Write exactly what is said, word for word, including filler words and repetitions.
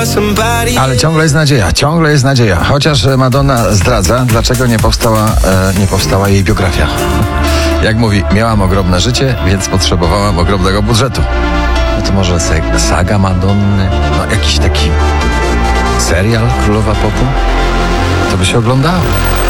Ale ciągle jest nadzieja, ciągle jest nadzieja. Chociaż Madonna zdradza, dlaczego nie powstała, e, nie powstała jej biografia. Jak mówi, miałam ogromne życie, więc potrzebowałam ogromnego budżetu. No to może se- saga Madonny, no jakiś taki serial Królowa Popu? To by się oglądało.